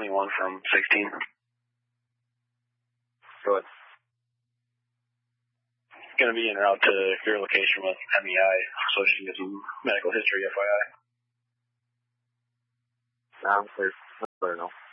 21 from 16. Go ahead. Going to be en route to your location with MEI, so she can get some medical history, FYI. I'm clear. Clear now.